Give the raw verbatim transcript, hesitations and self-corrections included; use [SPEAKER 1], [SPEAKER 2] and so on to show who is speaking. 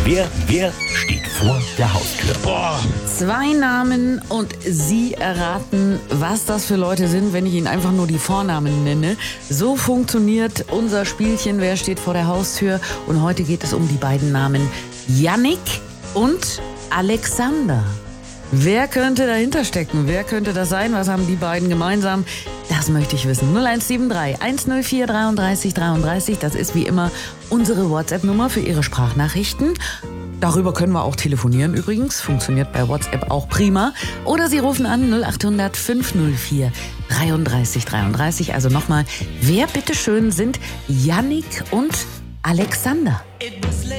[SPEAKER 1] Wer, wer steht vor der Haustür?
[SPEAKER 2] Boah. Zwei Namen und Sie erraten, was das für Leute sind, wenn ich Ihnen einfach nur die Vornamen nenne. So funktioniert unser Spielchen, wer steht vor der Haustür. Und heute geht es um die beiden Namen Yannick und Alexander. Wer könnte dahinter stecken? Wer könnte das sein? Was haben die beiden gemeinsam? Das möchte ich wissen. null eins sieben drei, eins null vier, dreiunddreißig dreiunddreißig. Das ist wie immer unsere WhatsApp-Nummer für Ihre Sprachnachrichten. Darüber können wir auch telefonieren übrigens. Funktioniert bei WhatsApp auch prima. Oder Sie rufen an null acht hundert, fünf null vier, dreiunddreißig dreiunddreißig. Also nochmal, wer bitteschön sind Yannick und Alexander?